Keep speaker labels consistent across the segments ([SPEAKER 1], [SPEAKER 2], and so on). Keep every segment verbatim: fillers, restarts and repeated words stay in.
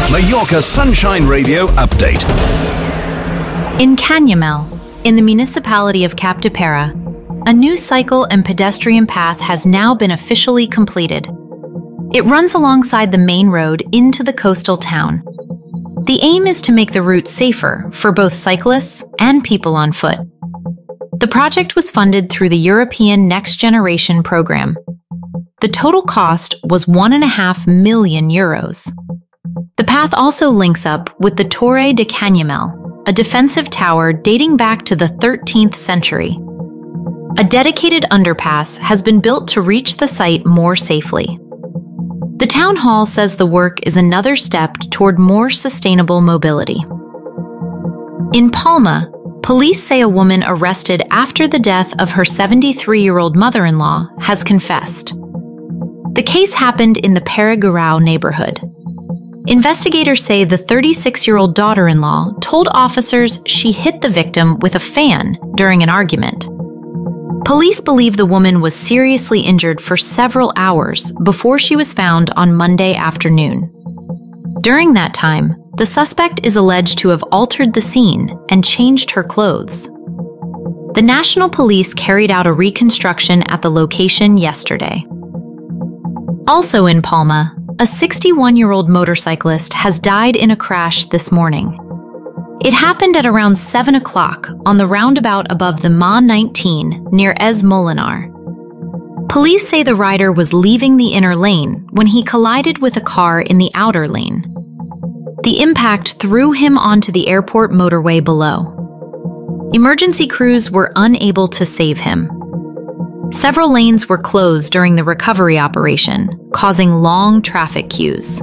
[SPEAKER 1] Mallorca Sunshine Radio update.
[SPEAKER 2] In Canyamel, in the municipality of Capdepera, a new cycle and pedestrian path has now been officially completed. It runs alongside the main road into the coastal town. The aim is to make the route safer for both cyclists and people on foot. The project was funded through the European Next Generation program. The total cost was one and a half million euros. The path also links up with the Torre de Canyamel, a defensive tower dating back to the thirteenth century. A dedicated underpass has been built to reach the site more safely. The town hall says the work is another step toward more sustainable mobility. In Palma, police say a woman arrested after the death of her seventy-three-year-old mother-in-law has confessed. The case happened in the Perigurao neighborhood. Investigators say the thirty-six-year-old daughter-in-law told officers she hit the victim with a fan during an argument. Police believe the woman was seriously injured for several hours before she was found on Monday afternoon. During that time, the suspect is alleged to have altered the scene and changed her clothes. The National Police carried out a reconstruction at the location yesterday. Also in Palma, a sixty-one-year-old motorcyclist has died in a crash this morning. It happened at around seven o'clock on the roundabout above the M A nineteen near Es Molinar. Police say the rider was leaving the inner lane when he collided with a car in the outer lane. The impact threw him onto the airport motorway below. Emergency crews were unable to save him. Several lanes were closed during the recovery operation, causing long traffic queues.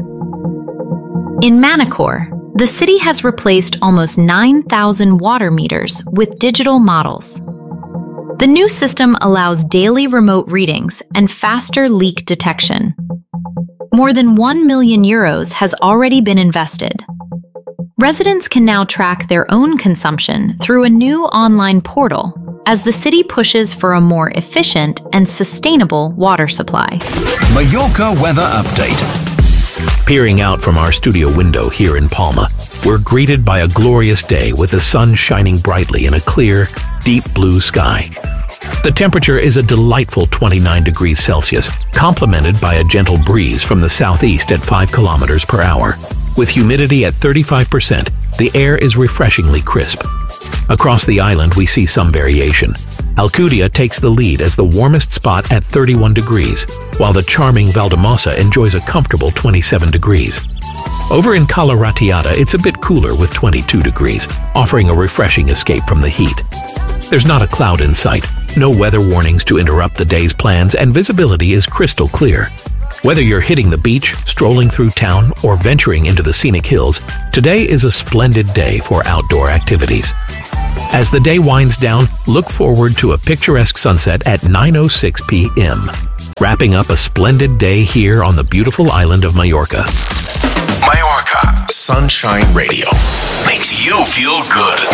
[SPEAKER 2] In Manacor, the city has replaced almost nine thousand water meters with digital models. The new system allows daily remote readings and faster leak detection. More than one million euros has already been invested. Residents can now track their own consumption through a new online portal as the city pushes for a more efficient and sustainable water supply.
[SPEAKER 1] Mallorca weather update.
[SPEAKER 3] Peering out from our studio window here in Palma, we're greeted by a glorious day with the sun shining brightly in a clear, deep blue sky. The temperature is a delightful twenty-nine degrees Celsius, complemented by a gentle breeze from the southeast at five kilometers per hour. With humidity at thirty-five percent, the air is refreshingly crisp. Across the island, we see some variation. Alcudia takes the lead as the warmest spot at thirty-one degrees, while the charming Valdemasa enjoys a comfortable twenty-seven degrees. Over in Cala Ratiada, it's a bit cooler with twenty-two degrees, offering a refreshing escape from the heat. There's not a cloud in sight, no weather warnings to interrupt the day's plans, and visibility is crystal clear. Whether you're hitting the beach, strolling through town, or venturing into the scenic hills, today is a splendid day for outdoor activities. As the day winds down, look forward to a picturesque sunset at nine oh six p m, wrapping up a splendid day here on the beautiful island of Mallorca.
[SPEAKER 1] Mallorca Sunshine Radio makes you feel good.